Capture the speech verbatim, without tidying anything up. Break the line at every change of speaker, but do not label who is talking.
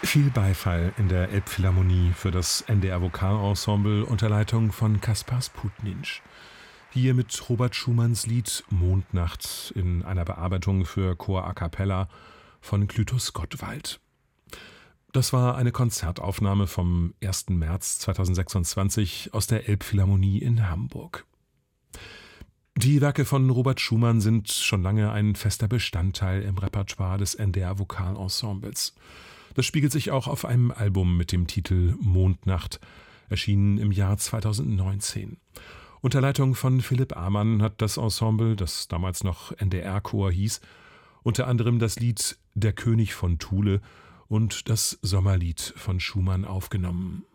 Viel Beifall in der Elbphilharmonie für das N D R Vokalensemble unter Leitung von Kaspar Sputnitsch. Hier mit Robert Schumanns Lied Mondnacht in einer Bearbeitung für Chor a cappella von Clytus Gottwald. Das war eine Konzertaufnahme vom ersten März zweitausendsechsundzwanzig aus der Elbphilharmonie in Hamburg. Die Werke von Robert Schumann sind schon lange ein fester Bestandteil im Repertoire des N D R Vokalensembles. Das spiegelt sich auch auf einem Album mit dem Titel Mondnacht, erschienen im Jahr zweitausendneunzehn. Unter Leitung von Philipp Amann hat das Ensemble, das damals noch N D R-Chor hieß, unter anderem das Lied Der König von Thule und das Sommerlied von Schumann aufgenommen.